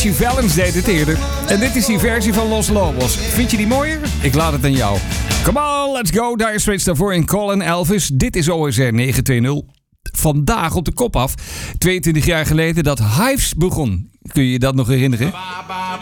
Richie Valens deed het eerder. En dit is die versie van Los Lobos. Vind je die mooier? Ik laat het aan jou. Come on, let's go. Dire Straits daarvoor in Colin Elvis. Dit is OSR 920. Vandaag op de kop af. 22 jaar geleden dat Hives begon. Kun je je dat nog herinneren?